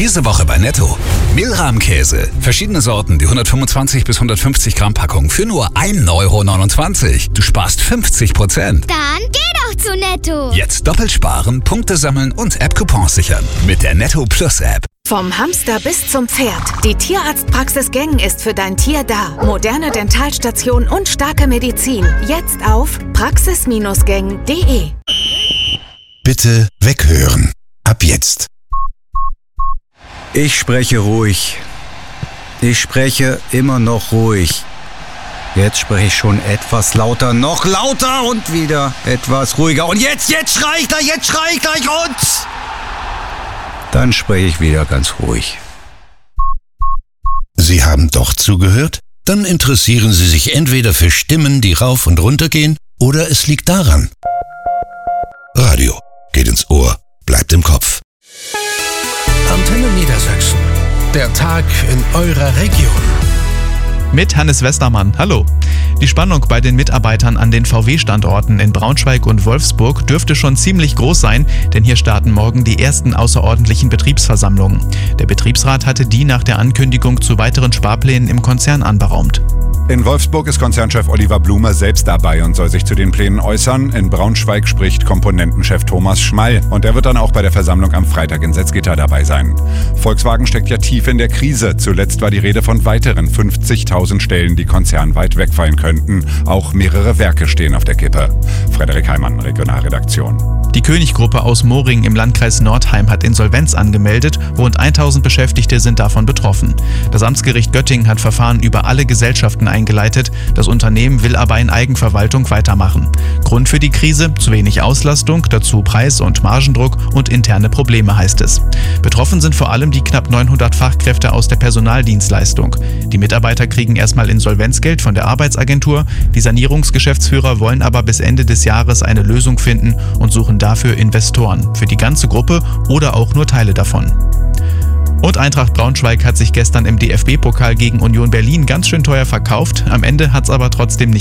Diese Woche bei Netto. Milrahmkäse. Verschiedene Sorten, die 125 bis 150 Gramm Packung für nur 1,29 €. Du sparst 50%. Dann geh doch zu Netto. Jetzt doppelt sparen, Punkte sammeln und App-Coupons sichern. Mit der Netto Plus App. Vom Hamster bis zum Pferd. Die Tierarztpraxis Gengen ist für dein Tier da. Moderne Dentalstation und starke Medizin. Jetzt auf praxis-gengen.de. Bitte weghören. Ab jetzt. Ich spreche ruhig. Ich spreche immer noch ruhig. Jetzt spreche ich schon etwas lauter, noch lauter und wieder etwas ruhiger. Und jetzt schrei ich gleich und... Dann spreche ich wieder ganz ruhig. Sie haben doch zugehört? Dann interessieren Sie sich entweder für Stimmen, die rauf und runter gehen, oder es liegt daran. Radio geht ins Ohr, bleibt im Kopf. Antenne Niedersachsen. Der Tag in eurer Region. Mit Hannes Westermann. Hallo. Die Spannung bei den Mitarbeitern an den VW-Standorten in Braunschweig und Wolfsburg dürfte schon ziemlich groß sein, denn hier starten morgen die ersten außerordentlichen Betriebsversammlungen. Der Betriebsrat hatte die nach der Ankündigung zu weiteren Sparplänen im Konzern anberaumt. In Wolfsburg ist Konzernchef Oliver Blume selbst dabei und soll sich zu den Plänen äußern. In Braunschweig spricht Komponentenchef Thomas Schmall und er wird dann auch bei der Versammlung am Freitag in Salzgitter dabei sein. Volkswagen steckt ja tief in der Krise. Zuletzt war die Rede von weiteren 50.000 Stellen, die konzernweit wegfallen könnten. Auch mehrere Werke stehen auf der Kippe. Frederik Heimann, Regionalredaktion. Die König-Gruppe aus Moring im Landkreis Nordheim hat Insolvenz angemeldet. Rund 1000 Beschäftigte sind davon betroffen. Das Amtsgericht Göttingen hat Verfahren über alle Gesellschaften eingeleitet. Das Unternehmen will aber in Eigenverwaltung weitermachen. Grund für die Krise? Zu wenig Auslastung, dazu Preis- und Margendruck und interne Probleme, heißt es. Betroffen sind vor allem die knapp 900 Fachkräfte aus der Personaldienstleistung. Die Mitarbeiter kriegen erstmal Insolvenzgeld von der Arbeitsagentur. Die Sanierungsgeschäftsführer wollen aber bis Ende des Jahres eine Lösung finden und suchen dafür Investoren, für die ganze Gruppe oder auch nur Teile davon. Und Eintracht Braunschweig hat sich gestern im DFB-Pokal gegen Union Berlin ganz schön teuer verkauft. Am Ende hat es aber trotzdem nicht